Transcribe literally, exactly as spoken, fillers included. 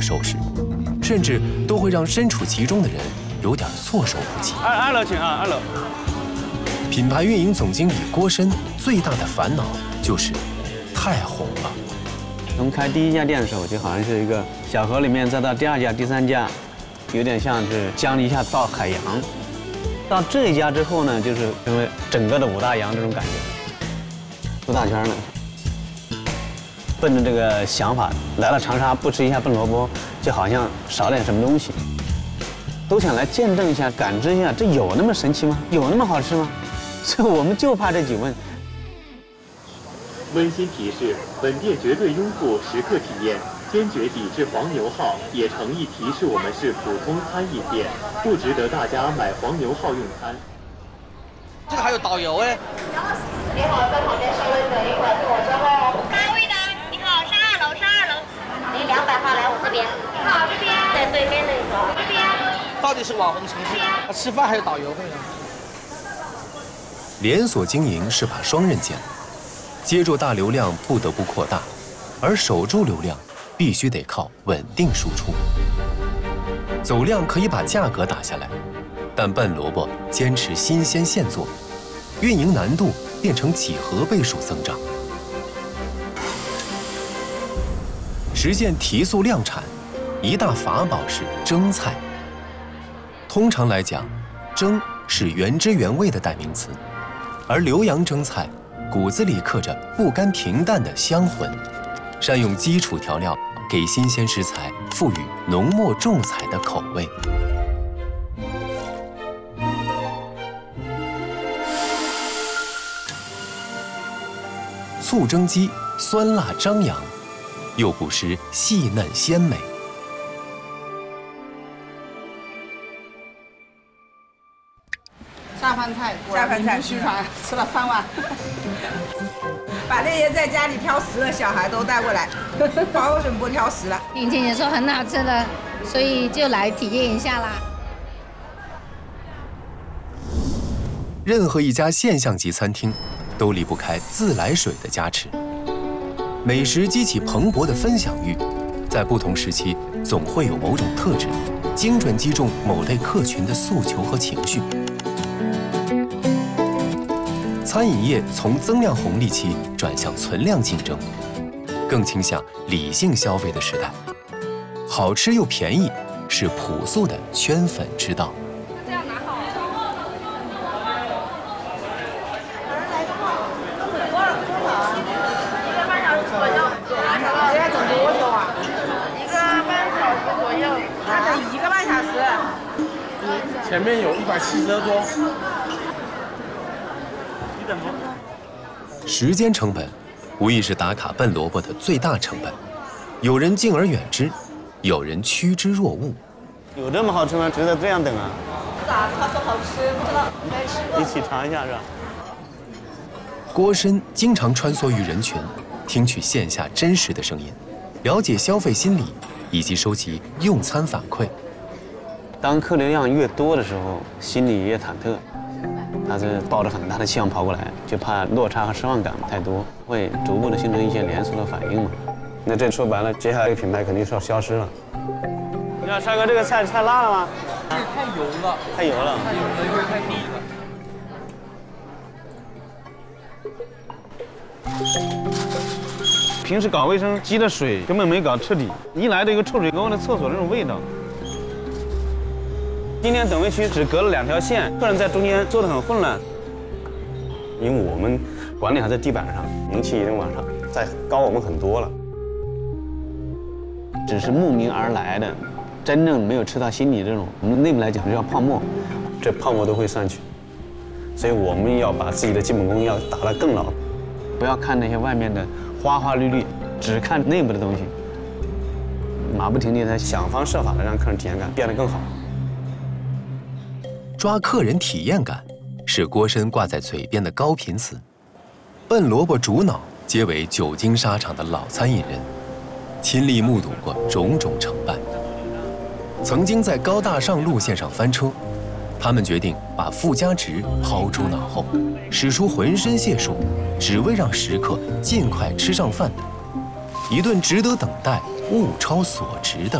收拾，甚至都会让身处其中的人有点措手不及。 二二楼请啊，二楼。 品牌运营总经理郭申最大的烦恼就是太红了。 从开第一家店的时候，就好像是一个小河里面，再到第二家、第三家，有点像是江一下到海洋。到这一家之后呢，就是成为整个的五大洋这种感觉，出大圈了。奔着这个想法来了长沙，不吃一下笨萝卜，就好像少点什么东西。都想来见证一下、感知一下，这有那么神奇吗？有那么好吃吗？所以我们就怕这几问。 温馨提示：本店绝对拥护食客体验，坚决抵制黄牛号，也诚意提示我们是普通餐饮店，不值得大家买黄牛号用餐。 这个还有导游哎。 你好，在旁边稍微等一会儿，听我说话。哪位的？你好，是二楼，是二楼。你两百号来我这边。好，这边。在对面那一桌。这边。 到底是网红城市，吃饭还有导游会呢。 连锁经营是把双刃剑，接住大流量不得不扩大，而守住流量必须得靠稳定输出。走量可以把价格打下来，但笨萝卜坚持新鲜现做，运营难度变成几何倍数增长。实现提速量产，一大法宝是蒸菜。通常来讲，蒸是原汁原味的代名词，而浏阳蒸菜骨子里刻着不甘平淡的香魂，善用基础调料，给新鲜食材赋予浓墨重彩的口味。醋蒸鸡酸辣张扬，又不失细嫩鲜美。 下饭菜，下饭菜虚传，吃了三碗。把那些在家里挑食的小孩都带过来，保准不挑食了。 听姐姐说很好吃的，所以就来体验一下啦。 任何一家现象级餐厅都离不开自来水的加持。美食激起蓬勃的分享欲，在不同时期总会有某种特质，精准击中某类客群的诉求和情绪。餐饮业从增量红利期转向存量竞争，更倾向理性消费的时代。好吃又便宜是朴素的圈粉之道。 这样拿好。 多少多少？一个半小时左右。这要等多久啊？ 一个半小时左右。 要等一个半小时。 前面有一百七十二桌。 时间成本，无疑是打卡笨萝卜的最大成本。有人敬而远之，有人趋之若鹜。 有这么好吃吗？值得这样等啊？ 咋？他说好吃，不知道没吃过。 一起尝一下是吧？ 郭申经常穿梭于人群，听取线下真实的声音，了解消费心理，以及收集用餐反馈。 当客流量越多的时候，心里越忐忑。他是抱着很大的期望跑过来，就怕落差和失望感太多，会逐步的形成一些连锁的反应嘛。那这说白了，接下来这个品牌肯定是要消失了。你看帅哥，这个菜太辣了吗？ 太油了， 太油了， 太油了，味太低了。平时搞卫生积的水根本没搞彻底，一来这个臭水沟那厕所那种味道。今天等位区只隔了两条线，客人在中间坐得很混乱。因为我们管理还在地板上，人气已经往上再高我们很多了。只是慕名而来的，真正没有吃到心里这种，我们内部来讲就叫泡沫，这泡沫都会上去。所以我们要把自己的基本功要打得更牢，不要看那些外面的花花绿绿，只看内部的东西。马不停蹄地想方设法的让客人体验感变得更好。 抓客人体验感是郭申挂在嘴边的高频词。笨萝卜主脑皆为久经沙场的老餐饮人，亲历目睹过种种成败，曾经在高大上路线上翻车。他们决定把附加值抛诸脑后，使出浑身解数，只为让食客尽快吃上饭，一顿值得等待、物超所值的